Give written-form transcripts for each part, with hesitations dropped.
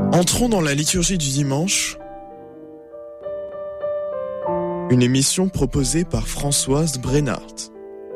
Entrons dans la liturgie du dimanche, une émission proposée par Françoise Brennart.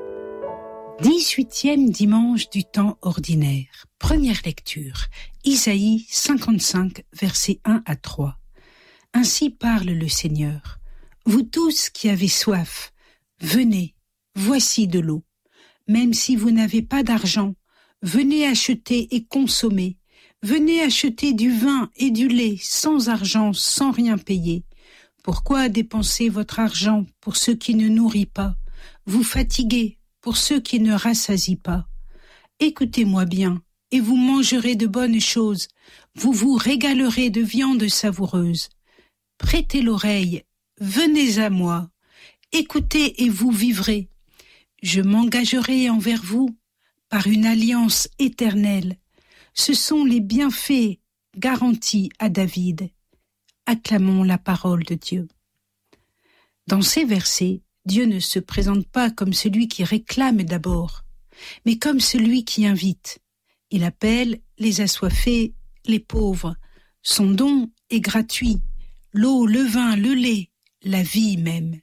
18e dimanche du temps ordinaire. Première lecture. Isaïe 55, versets 1 à 3. Ainsi parle le Seigneur. Vous tous qui avez soif, venez, voici de l'eau. Même si vous n'avez pas d'argent, venez acheter et consommer. Venez acheter du vin et du lait sans argent, sans rien payer. Pourquoi dépenser votre argent pour ceux qui ne nourrissent pas, vous fatiguez pour ceux qui ne rassasient pas? Écoutez-moi bien, et vous mangerez de bonnes choses, vous vous régalerez de viande savoureuse. Prêtez l'oreille, venez à moi, écoutez et vous vivrez. Je m'engagerai envers vous par une alliance éternelle. Ce sont les bienfaits garantis à David. Acclamons la parole de Dieu. Dans ces versets, Dieu ne se présente pas comme celui qui réclame d'abord, mais comme celui qui invite. Il appelle les assoiffés, les pauvres. Son don est gratuit. L'eau, le vin, le lait, la vie même.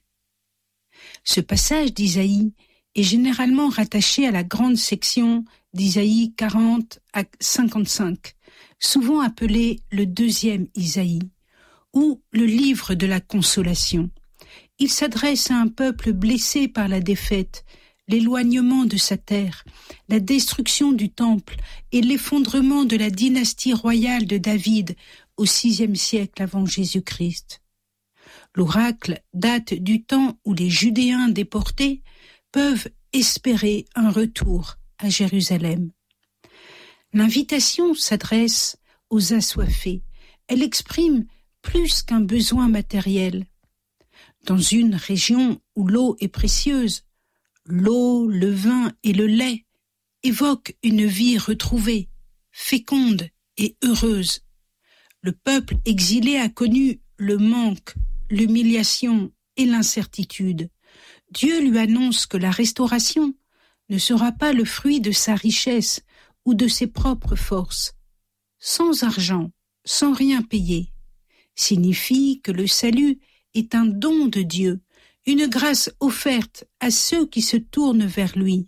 Ce passage d'Isaïe est généralement rattaché à la grande section d'Isaïe 40 à 55, souvent appelée le deuxième Isaïe, ou le livre de la consolation. Il s'adresse à un peuple blessé par la défaite, l'éloignement de sa terre, la destruction du temple et l'effondrement de la dynastie royale de David au VIe siècle avant Jésus-Christ. L'oracle date du temps où les Judéens déportés peuvent espérer un retour à Jérusalem. L'invitation s'adresse aux assoiffés. Elle exprime plus qu'un besoin matériel. Dans une région où l'eau est précieuse, l'eau, le vin et le lait évoquent une vie retrouvée, féconde et heureuse. Le peuple exilé a connu le manque, l'humiliation et l'incertitude. Dieu lui annonce que la restauration ne sera pas le fruit de sa richesse ou de ses propres forces. Sans argent, sans rien payer, signifie que le salut est un don de Dieu, une grâce offerte à ceux qui se tournent vers lui.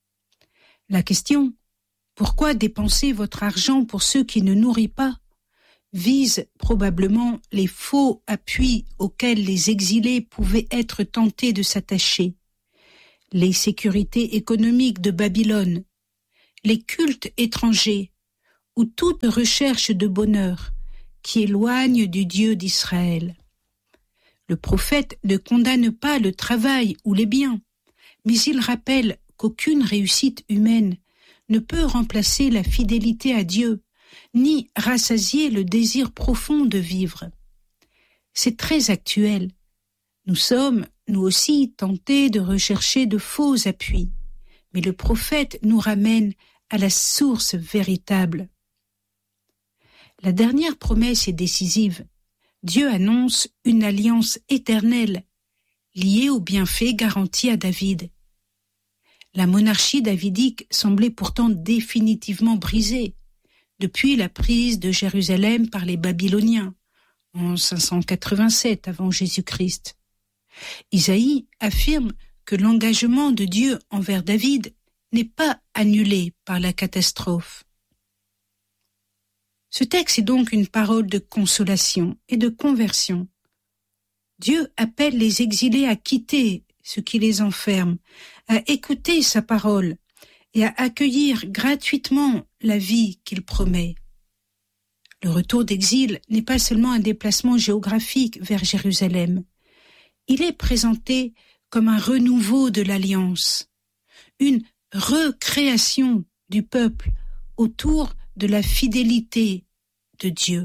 La question « Pourquoi dépenser votre argent pour ceux qui ne nourrissent pas ?» vise probablement les faux appuis auxquels les exilés pouvaient être tentés de s'attacher, les sécurités économiques de Babylone, les cultes étrangers ou toute recherche de bonheur qui éloigne du Dieu d'Israël. Le prophète ne condamne pas le travail ou les biens, mais il rappelle qu'aucune réussite humaine ne peut remplacer la fidélité à Dieu, ni rassasier le désir profond de vivre. C'est très actuel. Nous sommes, nous aussi, tentés de rechercher de faux appuis, mais le prophète nous ramène à la source véritable. La dernière promesse est décisive. Dieu annonce une alliance éternelle, liée aux bienfaits garantis à David. La monarchie davidique semblait pourtant définitivement brisée, depuis la prise de Jérusalem par les Babyloniens, en 587 avant Jésus-Christ. Isaïe affirme que l'engagement de Dieu envers David n'est pas annulé par la catastrophe. Ce texte est donc une parole de consolation et de conversion. Dieu appelle les exilés à quitter ce qui les enferme, à écouter sa parole et à accueillir gratuitement la vie qu'il promet. Le retour d'exil n'est pas seulement un déplacement géographique vers Jérusalem. Il est présenté comme un renouveau de l'alliance, une recréation du peuple autour de la fidélité de Dieu.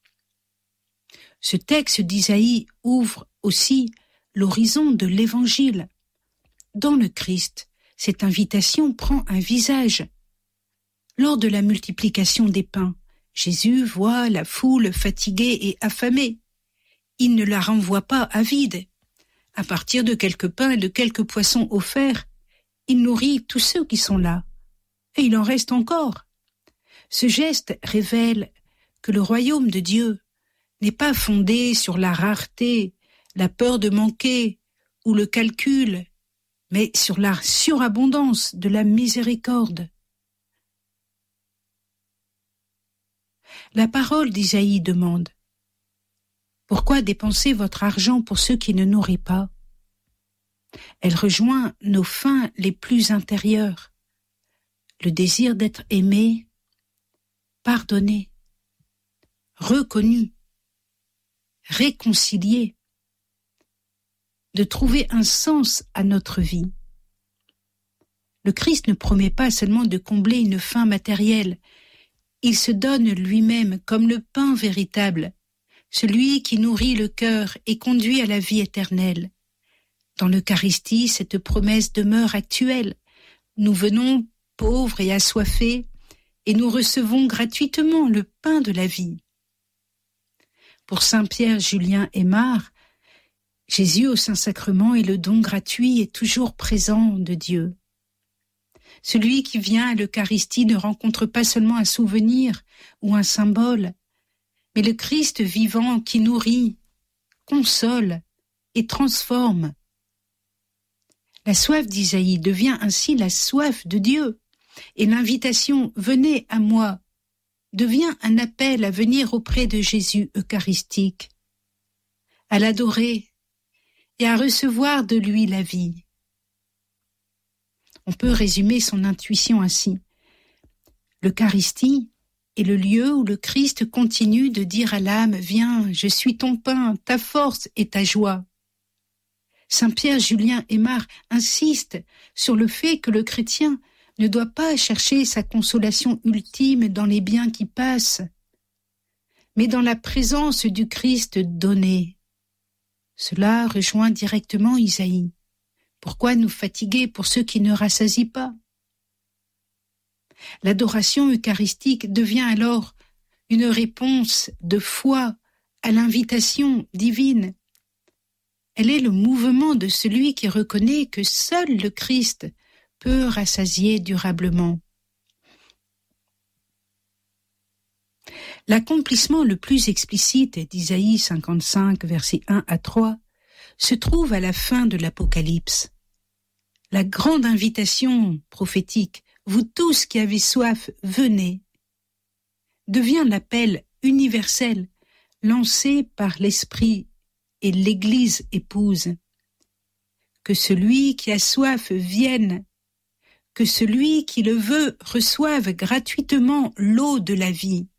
Ce texte d'Isaïe ouvre aussi l'horizon de l'Évangile. Dans le Christ, cette invitation prend un visage. Lors de la multiplication des pains, Jésus voit la foule fatiguée et affamée. Il ne la renvoie pas avide. À partir de quelques pains et de quelques poissons offerts, il nourrit tous ceux qui sont là. Et il en reste encore. Ce geste révèle que le royaume de Dieu n'est pas fondé sur la rareté, la peur de manquer ou le calcul, mais sur la surabondance de la miséricorde. La parole d'Isaïe demande: pourquoi dépenser votre argent pour ceux qui ne nourrissent pas? Elle rejoint nos fins les plus intérieures, le désir d'être aimé, pardonné, reconnu, réconcilié, de trouver un sens à notre vie. Le Christ ne promet pas seulement de combler une faim matérielle, il se donne lui-même comme le pain véritable, celui qui nourrit le cœur et conduit à la vie éternelle. Dans l'Eucharistie, cette promesse demeure actuelle. Nous venons pauvres et assoiffés, et nous recevons gratuitement le pain de la vie. Pour Saint Pierre Julien Aymar, Jésus au Saint-Sacrement est le don gratuit et toujours présent de Dieu. Celui qui vient à l'Eucharistie ne rencontre pas seulement un souvenir ou un symbole, mais le Christ vivant qui nourrit, console et transforme. La soif d'Isaïe devient ainsi la soif de Dieu, et l'invitation « Venez à moi » devient un appel à venir auprès de Jésus eucharistique, à l'adorer et à recevoir de lui la vie. On peut résumer son intuition ainsi. L'Eucharistie est le lieu où le Christ continue de dire à l'âme « Viens, je suis ton pain, ta force et ta joie ». Saint Pierre Julien Aymar insiste sur le fait que le chrétien ne doit pas chercher sa consolation ultime dans les biens qui passent, mais dans la présence du Christ donné. Cela rejoint directement Isaïe. Pourquoi nous fatiguer pour ceux qui ne rassasient pas? L'adoration eucharistique devient alors une réponse de foi à l'invitation divine. Elle est le mouvement de celui qui reconnaît que seul le Christ peut rassasier durablement. L'accomplissement le plus explicite d'Isaïe 55, versets 1 à 3, se trouve à la fin de l'Apocalypse. La grande invitation prophétique, « Vous tous qui avez soif, venez », devient l'appel universel lancé par l'Esprit et l'Église épouse. Que celui qui a soif vienne, que celui qui le veut reçoive gratuitement l'eau de la vie.